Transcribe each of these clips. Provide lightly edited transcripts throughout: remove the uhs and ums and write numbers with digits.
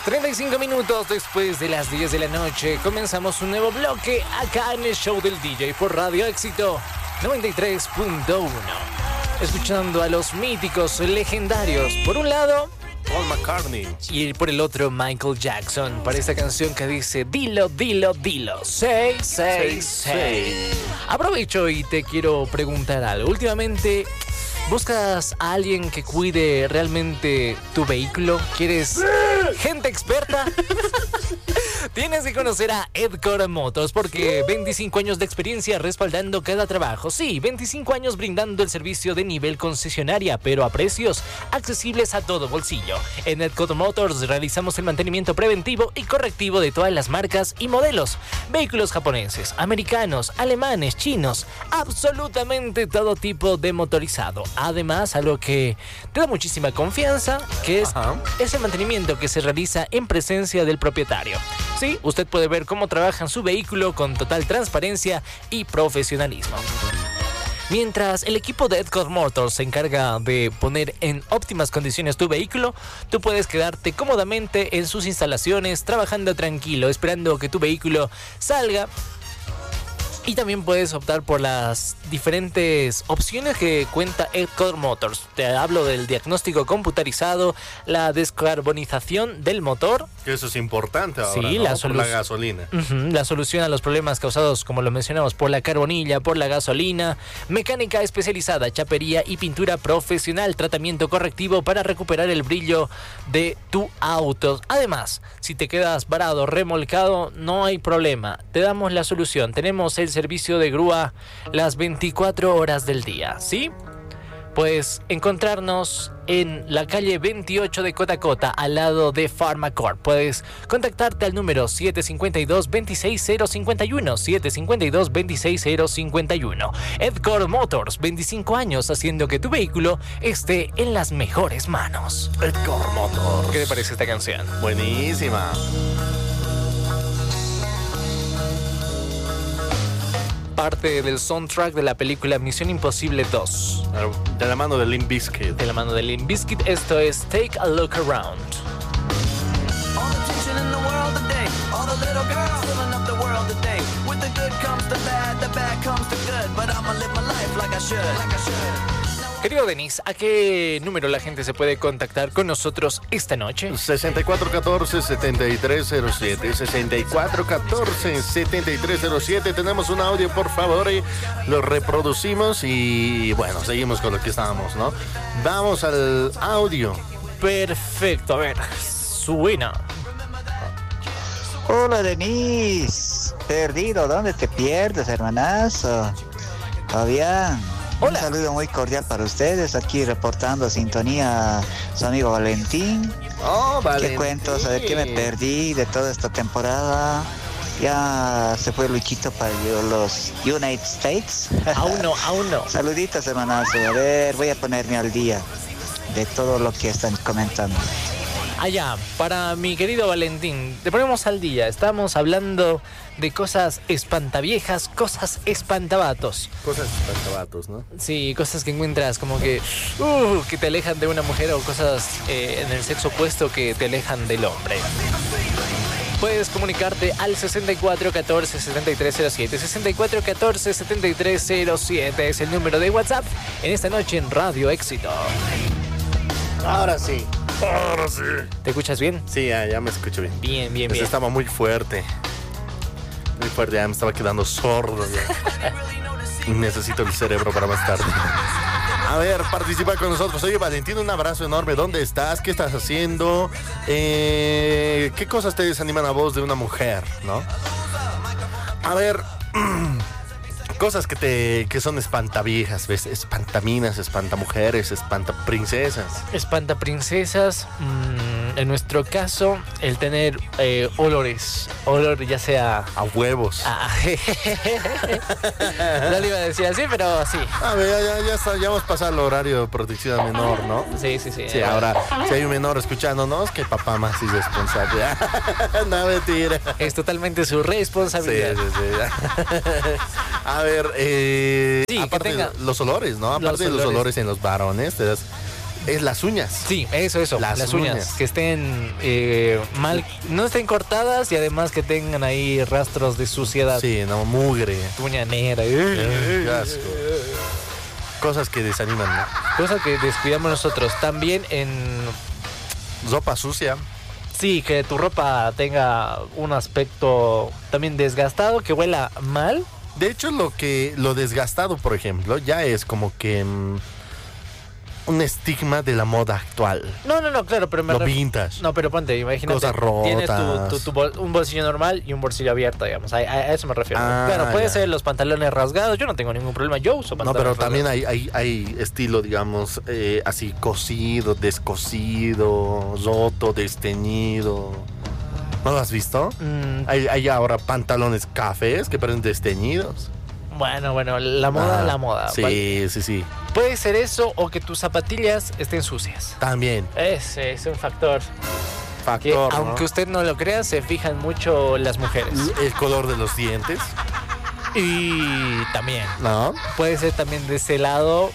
35 minutos después de las 10 de la noche, comenzamos un nuevo bloque acá en el show del DJ por Radio Éxito 93.1. Escuchando a los míticos legendarios, por un lado Paul McCartney y por el otro Michael Jackson, para esta canción que dice dilo, dilo, dilo, say, say, say. Aprovecho y te quiero preguntar algo. Últimamente, ¿buscas a alguien que cuide realmente tu vehículo? ¿Quieres gente experta? Tienes que conocer a Edcore Motors porque 25 años de experiencia respaldando cada trabajo. Sí, 25 años brindando el servicio de nivel concesionaria, pero a precios accesibles a todo bolsillo. En Edcore Motors realizamos el mantenimiento preventivo y correctivo de todas las marcas y modelos. Vehículos japoneses, americanos, alemanes, chinos, absolutamente todo tipo de motorizado. Además, algo que te da muchísima confianza, que es ese mantenimiento que se realiza en presencia del propietario. Sí, usted puede ver cómo trabajan su vehículo con total transparencia y profesionalismo. Mientras el equipo de Edcore Motors se encarga de poner en óptimas condiciones tu vehículo, tú puedes quedarte cómodamente en sus instalaciones, trabajando tranquilo, esperando que tu vehículo salga. Y también puedes optar por las diferentes opciones que cuenta Edcore Motors. Te hablo del diagnóstico computarizado, la descarbonización del motor. Eso es importante ahora, sí, ¿no? Por la gasolina. La solución a los problemas causados, como lo mencionamos, por la carbonilla, por la gasolina. Mecánica especializada, chapería y pintura profesional. Tratamiento correctivo para recuperar el brillo de tu auto. Además, si te quedas varado, remolcado, no hay problema. Te damos la solución. Tenemos el servicio de grúa las 24 horas del día, ¿sí? Puedes encontrarnos en la calle 28 de Cotacota, al lado de Pharmacorp. Puedes contactarte al número 752-26051, 752-26051. Edcore Motors, 25 años haciendo que tu vehículo esté en las mejores manos. Edcore Motors. ¿Qué te parece esta canción? Buenísima. Parte del soundtrack de la película Misión Imposible 2. De la mano de Limp Bizkit. De la mano de Limp Bizkit, esto es Take a Look Around. All the tension in the world today, all the little girls filling up the world today. With the good comes the bad comes the good, but I'ma live my life like I should. Querido Denis, ¿a qué número la gente se puede contactar con nosotros esta noche? 6414-7307, 6414-7307. Tenemos un audio, por favor, y lo reproducimos y bueno, seguimos con lo que estábamos, ¿no? Vamos al audio. Perfecto, a ver, suena. Hola Denise, perdido, ¿dónde te pierdes, hermanazo? Fabián. Hola. Un saludo muy cordial para ustedes, aquí reportando sintonía su amigo Valentín. Oh, Valentín. ¿Qué cuento? ¿Sabe qué me perdí de toda esta temporada? Ya se fue Luchito para los United States. Aún no. Saluditos, hermanazo. A ver, voy a ponerme al día de todo lo que están comentando. Allá, para mi querido Valentín, te ponemos al día. Estamos hablando de cosas espantaviejas, cosas espantabatos. Cosas espantabatos, ¿no? Sí, cosas que encuentras como que te alejan de una mujer, o cosas en el sexo opuesto que te alejan del hombre. Puedes comunicarte al 6414-7307. 6414-7307 es el número de WhatsApp en esta noche en Radio Éxito. Ahora sí. ¿Te escuchas bien? Sí, ya me escucho bien. Bien. Estaba muy fuerte. Muy fuerte, ya me estaba quedando sordo. Necesito el cerebro para más tarde. A ver, participa con nosotros. Oye, Valentín, un abrazo enorme. ¿Dónde estás? ¿Qué estás haciendo? ¿Qué cosas te desaniman a vos de una mujer, no? A ver... Cosas que son espantaviejas, ¿ves? Espantaminas, espantamujeres, espantaprincesas. Espantaprincesas, en nuestro caso, el tener olor ya sea... A huevos. No le iba a decir así, pero sí. A ver, ya vamos a pasar el horario de protección menor, ¿no? Sí. Sí, ahora, si hay un menor escuchándonos, que papá más irresponsable. No, mentira. Es totalmente su responsabilidad. Sí. A ver, sí, aparte que tenga los olores, ¿no? Aparte de los olores en los varones, te das Es las uñas. Sí, eso. Las uñas. Que estén mal, no estén cortadas y además que tengan ahí rastros de suciedad. Sí, no, mugre. Uña negra. Qué asco. Cosas que desaniman, ¿no? Cosa que descuidamos nosotros. También en... Ropa sucia. Sí, que tu ropa tenga un aspecto también desgastado, que huela mal. De hecho, lo desgastado, por ejemplo, ya es como que un estigma de la moda actual. No, claro, pero Lo vintage. No, pero ponte, imagínate. Cosas rotas. Tienes un bolsillo normal y un bolsillo abierto, digamos. A eso me refiero. Ah, claro, puede ya. ser los pantalones rasgados. Yo no tengo ningún problema. Yo uso No, pantalones pero también rasgados. hay estilo, digamos, así cosido, descosido, roto, desteñido. ¿No lo has visto? Hay ahora pantalones cafés que parecen desteñidos. Bueno, la moda. Sí, sí. Puede ser eso o que tus zapatillas estén sucias. También. Ese es un factor. Que, Factor, ¿no? aunque usted no lo crea, se fijan mucho las mujeres. El color de los dientes, Y también. ¿no? Puede ser también de ese lado.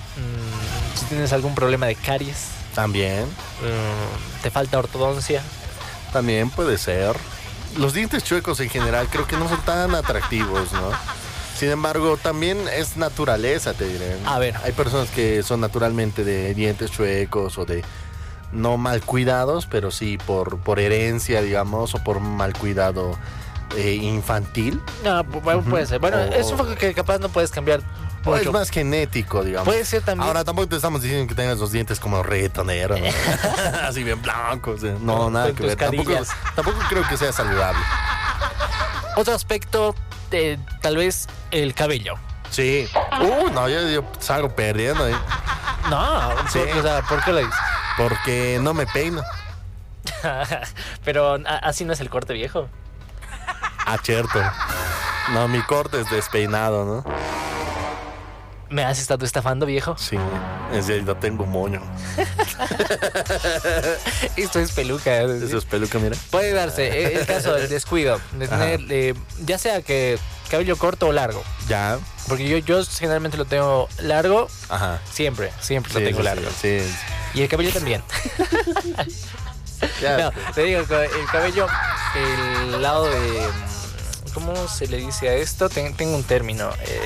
Si tienes algún problema de caries, También. te falta ortodoncia. También puede ser. Los dientes chuecos en general creo que no son tan atractivos, ¿no? Sin embargo, también es naturaleza, te diré. A ver. Hay personas que son naturalmente de dientes chuecos o de no mal cuidados, pero sí por herencia, digamos, o por mal cuidado infantil. No, bueno, puede ser. Bueno, O- es un foco que capaz no puedes cambiar O es mucho. más genético, digamos. Puede ser también. Ahora tampoco te estamos diciendo que tengas los dientes como reggaetonero, ¿no? Así bien blancos. No, Con nada tus que ver. Tampoco carillas. creo que sea saludable. Otro aspecto, tal vez el cabello. Sí. No, yo salgo perdiendo ahí. No, Sí. o sea, ¿por qué lo dices? Porque no me peino. Pero así no es el corte viejo. Cierto. No, mi corte es despeinado, ¿no? ¿Me has estado estafando, viejo? Sí. En serio, tengo moño. Esto es peluca. Eso es peluca, mira. Puede darse el caso del descuido, de tener, ya sea que cabello corto o largo. Ya. Porque yo generalmente lo tengo largo, Ajá. siempre lo Sí, tengo sí, largo. Sí. Y el cabello también. Ya. No, te digo, el cabello, el lado de... ¿Cómo se le dice a esto? Tengo un término.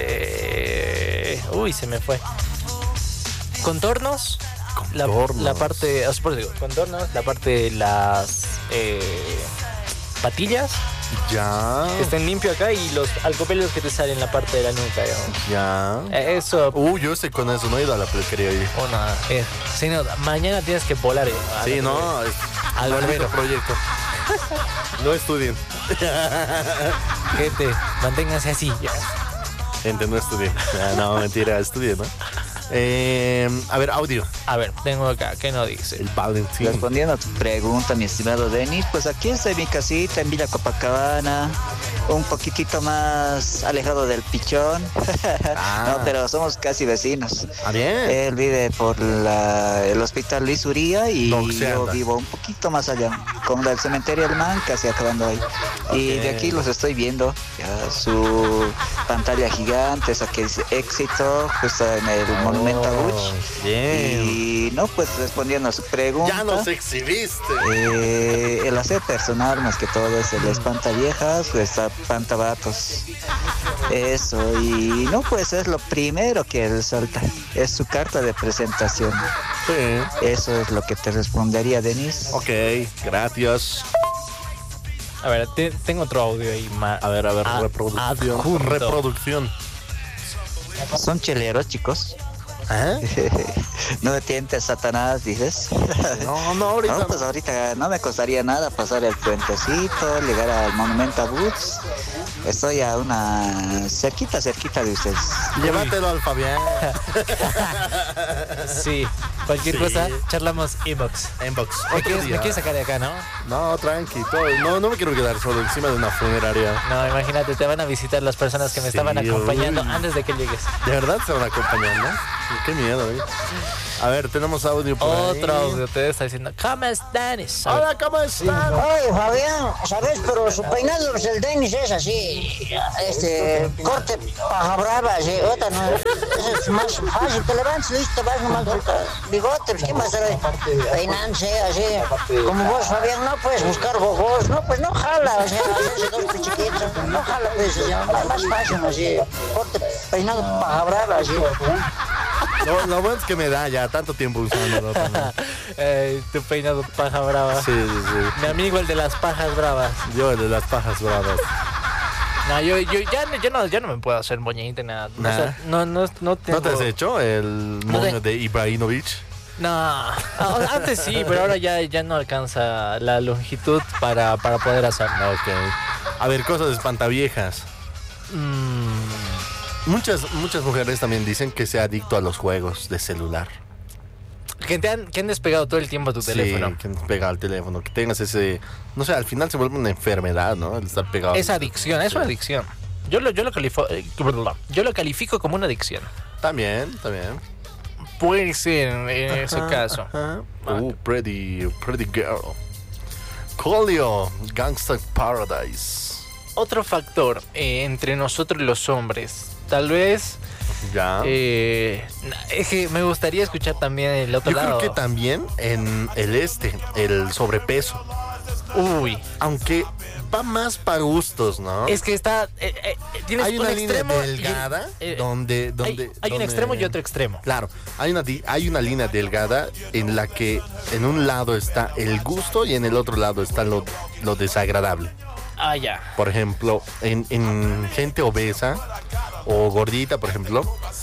Uy, se me fue. Contornos. Contornos. La parte... por eso digo, contornos, la parte de las patillas. Ya. Que estén limpios acá y los alcopelos que te salen en la parte de la nuca, digamos. Ya. Eso... Yo estoy con eso, no he ido a la peluquería hoy. si no, mañana tienes que volar. Sí, no, es Al maldito barbero. proyecto. No estudien. Gente, manténganse así. Ya. Gente, no estudien. No, mentira, estudien, ¿no? A ver, audio. A ver, tengo acá, ¿qué nos dice? El Valentín. Respondiendo a tu pregunta, mi estimado Denis, pues aquí estoy en mi casita en Villa Copacabana, un poquitito más alejado del pichón. No, pero somos casi vecinos. Bien. Él vive por el hospital Luis Uría y Donde se yo anda. vivo un poquito más allá, como el cementerio Alemán, casi acabando ahí. Y Ok. de aquí los estoy viendo, ya, su pantalla gigante, esa que dice éxito, justo en el Monumento a Buch. Bien. Y no, pues respondiendo a su pregunta. Ya nos exhibiste. El hacer personal más que todo es el espantaviejas o espantavatos. Eso, y no, pues es lo primero que resalta, es su carta de presentación. Sí. Eso es lo que te respondería, Denis. Ok, gracias. A ver, tengo otro audio ahí más. A ver, reproducción. adjunto. Reproducción. Son cheleros, chicos. No me tientes, Satanás, dices. No, ahorita. No, pues ahorita no me costaría nada pasar el puentecito, llegar al Monumento a Boots. Estoy a una cerquita de ustedes. Llévatelo al Fabián. Sí, cualquier Sí. cosa, charlamos inbox. Inbox. Me Otro día. quieres sacar de acá, ¿no? No, tranqui. No me quiero quedar solo encima de una funeraria. No, imagínate, te van a visitar las personas que me Sí, estaban acompañando uy. antes de que llegues. ¿De verdad se van acompañando? Qué miedo, ¿eh? A ver, tenemos audio por ahí. Otro audio te está diciendo, ¿cómo están? Hola, ¿cómo están? Oye, Fabián, ¿sabes? Pero su peinado del Dennis es así, corte paja brava, así, otra no, eso es más fácil, te levantas, listo, vas nomás, bigote, pues, ¿quién va a estar ahí peinándose así? Como vos, Fabián, no puedes buscar gogos, no, pues no jala, o sea, hacerse dos pichiquitos, no jala, pues, o sea, más fácil, así, corte peinado paja brava, así. Lo bueno es que me da ya tanto tiempo usándolo también. Tu peinado paja brava. Sí, sí, sí. Mi amigo el de las pajas bravas. Yo el de las pajas bravas. No, yo no me puedo hacer moñita ni nada. Nah. O sea, no tengo... ¿No te has hecho el moño de Ibrahimovic? No, antes sí, pero ahora ya no alcanza la longitud para poder hacerlo. Ok. A ver, cosas de espantaviejas. Muchas mujeres también dicen que sea adicto a los juegos de celular. Que han despegado todo el tiempo tu teléfono. Sí, que pega al teléfono, que tengas ese... No sé, al final se vuelve una enfermedad, ¿no? El estar pegado. Es adicción, es una adicción. Yo lo califico como una adicción. También. Puede ser en ese caso. Pretty girl. Colio, Gangsta Paradise. Otro factor entre nosotros los hombres, tal vez... Ya. Es que me gustaría escuchar también el otro Yo lado. creo que también en el sobrepeso. Uy. Aunque va más para gustos, ¿no? Es que está... tienes Hay un una línea extremo delgada donde hay un extremo y otro extremo. Claro, hay una línea delgada en la que en un lado está el gusto y en el otro lado está lo desagradable. Ah, ya. Por ejemplo, en gente obesa o gordita, por ejemplo,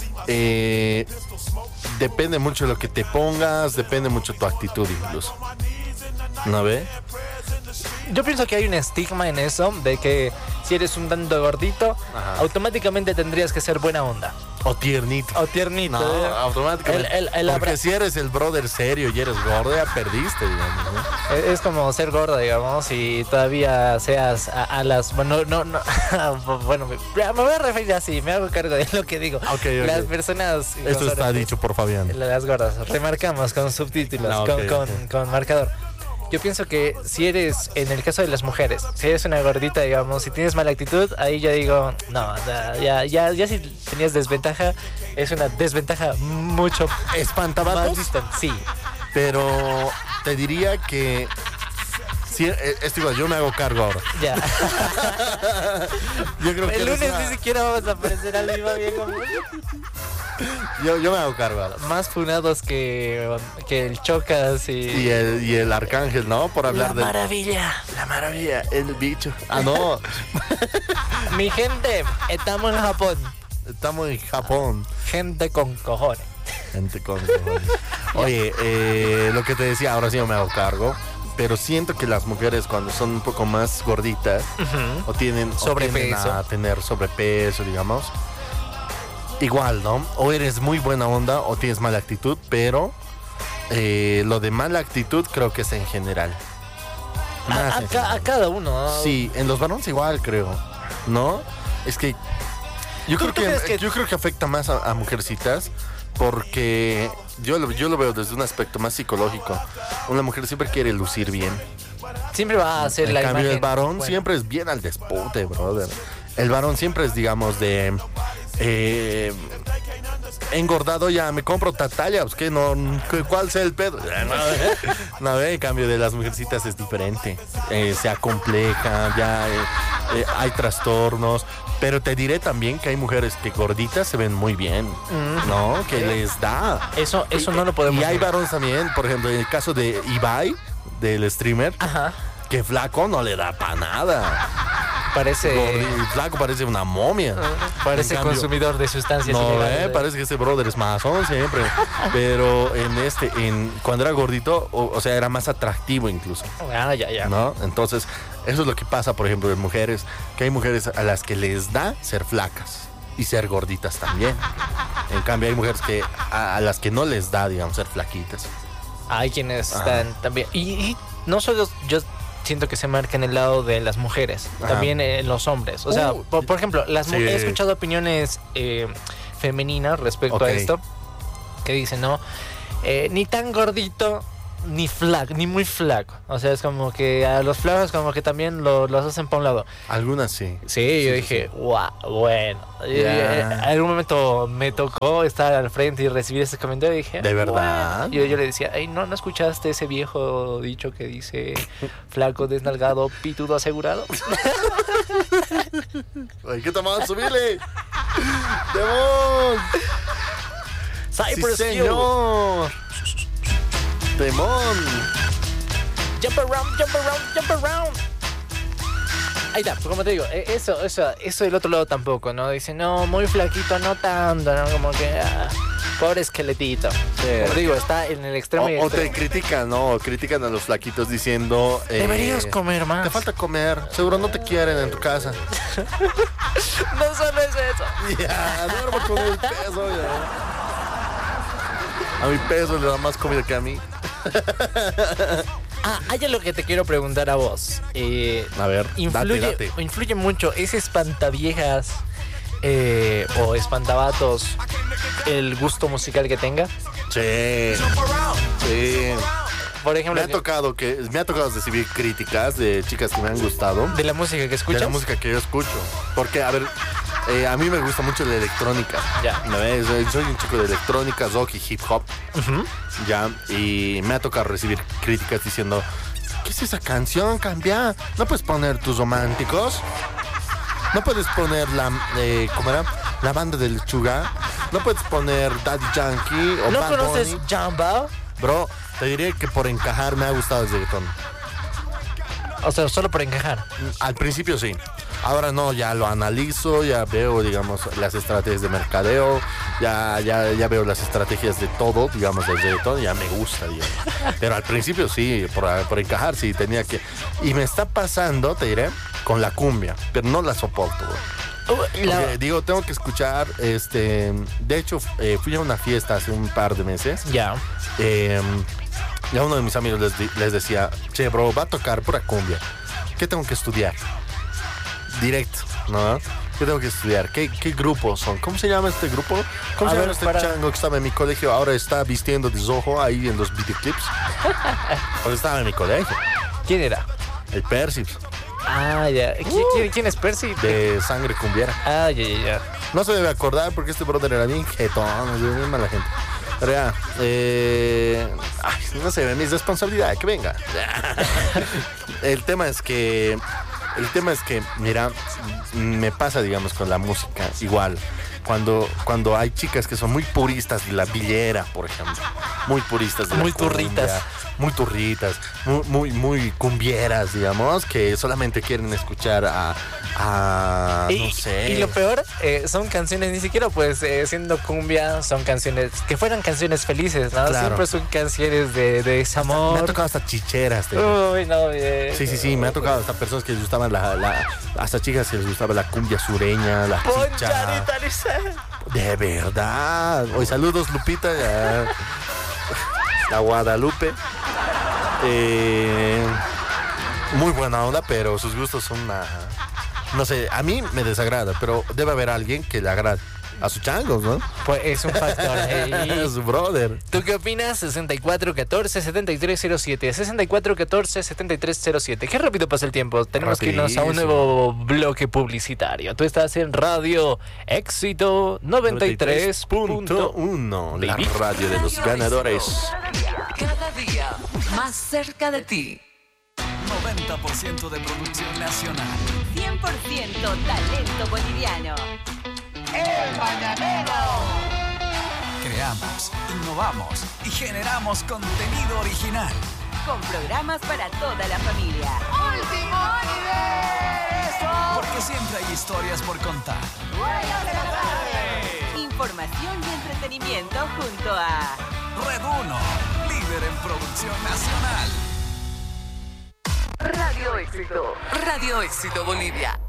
depende mucho de lo que te pongas, depende mucho de tu actitud incluso. ¿No ve? Yo pienso que hay un estigma en eso de que si eres un tanto gordito, Ajá. automáticamente tendrías que ser buena onda. O tiernito. O tiernito. No, automáticamente. Porque si eres el brother serio y eres gordo, ya perdiste, digamos, ¿no? Es como ser gordo, digamos, y todavía seas a las... Bueno, no. Bueno, me voy a referir así, me hago cargo de lo que digo. Ok. Las personas... Eso está dicho por Fabián. Las gordas. Remarcamos con subtítulos, No, okay, con marcador. Yo pienso que si eres, en el caso de las mujeres, si eres una gordita, digamos, si tienes mala actitud, ahí yo digo, no, ya si tenías desventaja, es una desventaja mucho ¿Espantabatos? más distante. Sí. Pero te diría que... Sí, es igual, yo me hago cargo ahora. Ya. Yo creo que El lunes ni siquiera vamos a aparecer al mismo viejo. yo me hago cargo ahora. Más funados que el Chocas Y el Arcángel, ¿no? Por hablar de... maravilla. La maravilla, el bicho. Ah, no. Mi gente, estamos en Japón. Estamos en Japón. Gente con cojones. Gente con cojones. Oye, lo que te decía, ahora sí yo me hago cargo. Pero siento que las mujeres cuando son un poco más gorditas o tienden a tener sobrepeso, digamos, igual, ¿no? O eres muy buena onda o tienes mala actitud, pero lo de mala actitud creo que es en general. A cada uno, ¿no? Sí, en los varones igual creo, ¿no? Es que yo creo que afecta más a mujercitas. Porque yo lo veo desde un aspecto más psicológico. Una mujer siempre quiere lucir bien. Siempre va a hacer En la cambio, imagen. el varón Bueno, siempre es bien al despote, brother. El varón siempre es, digamos, de... engordado ya, me compro talla, pues que no, ¿cuál sea el pedo? No, en cambio de las mujercitas es diferente. Se acompleja, ya hay trastornos. Pero te diré también que hay mujeres que gorditas se ven muy bien, ¿no? Que les da. Eso no lo podemos Y hay negar. varones también, por ejemplo, en el caso de Ibai, del streamer, Ajá. que flaco no le da para nada. Parece Flaco parece una momia. parece En cambio, consumidor de sustancias no, ilegales. parece que ese brother es masón siempre. Pero cuando era gordito, o sea, era más atractivo incluso, Ah, ya. ¿no? Entonces, eso es lo que pasa, por ejemplo, en mujeres, que hay mujeres a las que les da ser flacas y ser gorditas también. En cambio, hay mujeres que a las que no les da, digamos, ser flaquitas. Hay quienes están también. Y no solo yo siento que se marca en el lado de las mujeres, Ajá. también en los hombres. O sea, por ejemplo, Sí. he escuchado opiniones femeninas respecto Ok. a esto, que dicen, ¿no? ni tan gordito, ni flaco, ni muy flaco. O sea, es como que a los flacos como que también los hacen para un lado. Algunas sí. Sí, yo dije, wow, bueno. En algún momento me tocó estar al frente y recibir ese comentario y dije, ¿de verdad? Wow. Yo le decía, ay, no escuchaste ese viejo dicho que dice flaco, desnalgado, pitudo asegurado. Ay, ¿qué tomamos? ¡Subile! ¡Demón! Cypress ¡Sí, señor! ¡Demón! Jump around, jump around, jump around. Ahí está, como te digo, eso del otro lado tampoco, ¿no? Dice, no, muy flaquito, no tanto, ¿no? Como que, pobre esqueletito. Sí. Como digo, está en el extremo y o te critican, ¿no? Critican a los flaquitos diciendo... deberías comer más. Te falta comer, seguro no te quieren en tu casa. No solo es eso. Ya, duermo con el peso, ya. A mi peso le da más comida que a mí. Hay algo que te quiero preguntar a vos. A ver, date. ¿Influye mucho ese espantaviejas o espantabatos el gusto musical que tenga? Sí. Sí. Por ejemplo, me ha tocado recibir críticas de chicas que me han gustado. ¿De la música que escuchas? De la música que yo escucho. Porque, a ver, a mí me gusta mucho la electrónica. Ya. ¿Me ves? Soy un chico de electrónica, rock y hip hop. Uh-huh. Ya. Y me ha tocado recibir críticas diciendo, ¿qué es esa canción? Cambia. ¿No puedes poner tus románticos? ¿No puedes poner ¿cómo era? La banda de Lechuga? ¿No puedes poner Daddy Yankee o ¿No Bad conoces Bunny? Jamba? Bro, te diré que por encajar me ha gustado el reggaetón. O sea, solo por encajar. Al principio sí. Ahora no, ya lo analizo, ya veo, digamos, las estrategias de mercadeo, ya veo las estrategias de todo, digamos, del reggaetón, ya me gusta, digamos. Pero al principio sí, por encajar sí, tenía que... Y me está pasando, te diré, con la cumbia, pero no la soporto, güey. Digo, tengo que escuchar, de hecho, fui a una fiesta hace un par de meses. Ya. Y a uno de mis amigos les decía, che, bro, va a tocar pura cumbia. ¿Qué tengo que estudiar? Directo, ¿no? ¿Qué tengo que estudiar? ¿Qué grupos son? ¿Cómo se llama este grupo? ¿Cómo se llama este chango que estaba en mi colegio? Ahora está vistiendo de Zoho ahí en los videoclips. Pues estaba en mi colegio. ¿Quién era? El Persips. Ah, ya. ¿Quién es Percy? De Sangre Cumbiera. Ah, ya. No se debe acordar porque este brother era bien jetón, bien mala gente. Pero ya, no sé, mis responsabilidades, que venga. El tema es que, mira, me pasa, digamos, con la música igual. Cuando hay chicas que son muy puristas de la villera, por ejemplo. Muy puristas de la muy cumbia, turritas. Muy turritas, muy cumbieras, digamos, que solamente quieren escuchar no sé. Y lo peor, son canciones, ni siquiera pues siendo cumbia, son canciones, que fueran canciones felices, ¿no? Claro. Siempre son canciones de desamor. Me ha tocado hasta chicheras. Uy, no, bien. Sí, me ha tocado hasta personas que les gustaban hasta chicas que les gustaba la cumbia sureña, la chicha. De verdad. Hoy saludos, Lupita. A Guadalupe. Muy buena onda, pero sus gustos son no sé, a mí me desagrada, pero debe haber alguien que le agrade. A sus changos, ¿no? Pues es un factor. A su brother. ¿Tú qué opinas? 6414-7307. 6414-7307. Qué rápido pasa el tiempo. Tenemos que irnos a un nuevo bloque publicitario. Tú estás en Radio Éxito 93.1. La radio de los ganadores. Cada día más cerca de ti. 90% de producción nacional. 100% talento boliviano. ¡El Mañanero! Creamos, innovamos y generamos contenido original. Con programas para toda la familia. ¡Último universo! Porque siempre hay historias por contar. ¡Buenas de la tarde! Información y entretenimiento junto a Red 1, líder en producción nacional. Radio Éxito. Radio Éxito Bolivia.